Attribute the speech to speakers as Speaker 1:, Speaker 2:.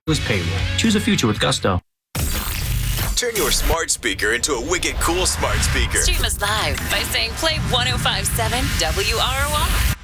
Speaker 1: payroll. Choose a future with Gusto.
Speaker 2: Turn your smart speaker into a wicked cool smart speaker.
Speaker 3: Stream us live by saying play 105.7 WROR.